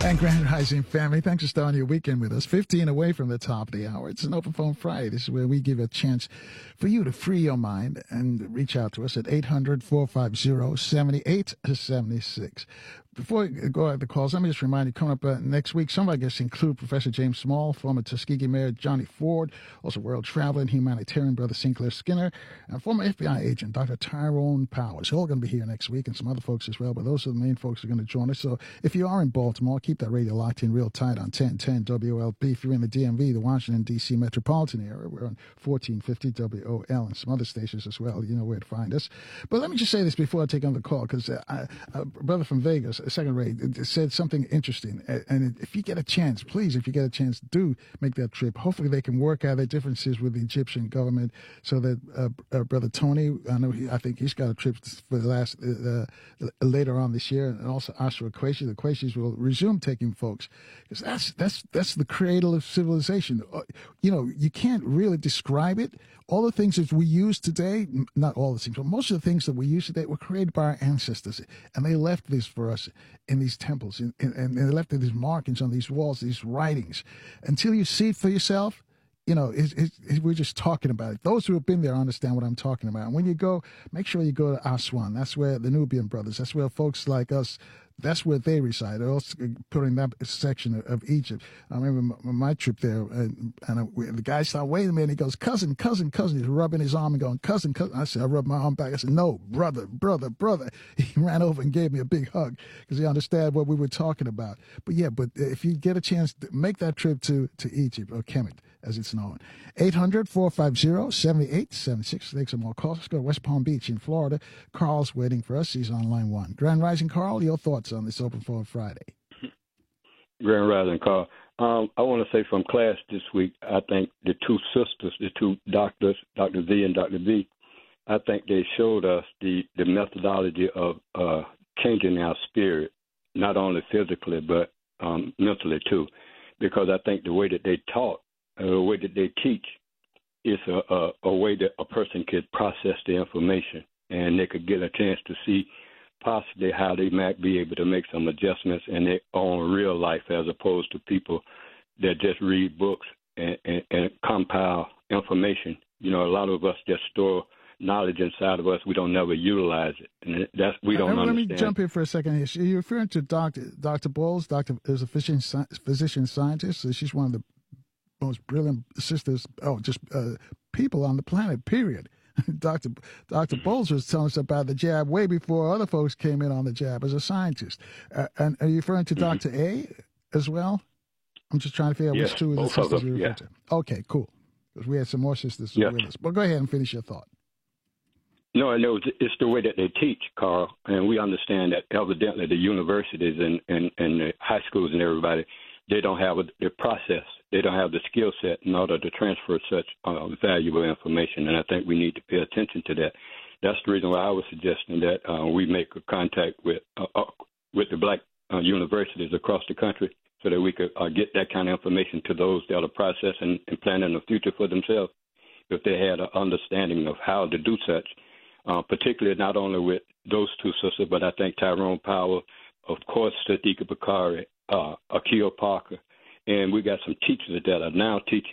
And Grand Rising family, thanks for starting your weekend with us. 15 away from the top of the hour. It's an Open Phone Friday. This is where we give a chance for you to free your mind and reach out to us at 800-450-7876. Before we go at the calls, let me just remind you, coming up next week, some of our guests include Professor James Small, former Tuskegee Mayor Johnny Ford, also world traveler and humanitarian Brother Sinclair Skinner, and former FBI agent Dr. Tyrone Powers. They're all going to be here next week, and some other folks as well, but those are the main folks who are going to join us. So if you are in Baltimore, keep that radio locked in real tight on 1010 WLB. If you're in the DMV, the Washington, D.C. metropolitan area, we're on 1450 WOL and some other stations as well. You know where to find us. But let me just say this before I take on the call, because a brother from Vegas, second rate, said something interesting. And if you get a chance, please, if you get a chance, do make that trip. Hopefully they can work out their differences with the Egyptian government so that Brother Tony, I think he's got a trip for the last later on this year, and also Ashra Qureshi. The Qureshi's will resume taking folks, because that's the cradle of civilization. You know, you can't really describe it. All the things that we use today, not all the things, but most of the things that we use today were created by our ancestors, and they left this for us in these temples, and they left these markings on these walls, these writings. Until you see it for yourself, you know, we're just talking about it. Those who have been there understand what I'm talking about. And when you go, make sure you go to Aswan. That's where the Nubian brothers, that's where folks like us, that's where they reside. They're also putting that section of Egypt. I remember my trip there, and the guy started, wait a minute. He goes, cousin. He's rubbing his arm and going, cousin. I said, I rubbed my arm back. I said, no, brother. He ran over and gave me a big hug because he understood what we were talking about. But if you get a chance, make that trip to Egypt, or Kemet, as it's known. 800-450-7876. Take some more calls. Let's go to West Palm Beach in Florida. Carl's waiting for us. He's on line one. Grand Rising, Carl, your thoughts on this Open Phone Friday? Grand Rising, Carl. I want to say from class this week, I think the two sisters, the two doctors, Dr. V and Dr. B, I think they showed us the methodology of changing our spirit, not only physically, but mentally too. Because I think the way that they taught, the way that they teach, is a way that a person could process the information, and they could get a chance to see possibly how they might be able to make some adjustments in their own real life, as opposed to people that just read books and compile information. You know, a lot of us just store knowledge inside of us. We don't never utilize it, and we don't understand. Let me jump in for a second here. You're referring to Dr. Bowles. Dr. is a physician scientist. So she's one of the most brilliant sisters, people on the planet, period. Dr. Bowles was telling us about the jab way before other folks came in on the jab as a scientist. And are you referring to Dr. A as well? I'm just trying to figure out which two of the sisters you refer to. Okay, cool. Because we had some more sisters with us. But go ahead and finish your thought. No, it's the way that they teach, Carl, and we understand that evidently the universities and the high schools and everybody, they don't have the process. They don't have the skill set in order to transfer such valuable information, and I think we need to pay attention to that. That's the reason why I was suggesting that we make a contact with the black universities across the country so that we could get that kind of information to those that are processing and planning the future for themselves, if they had an understanding of how to do such, particularly not only with those two sisters, but I think Tyrone Power, of course, Sadiqa Bakari, Akil Parker, and we got some teachers that are now teaching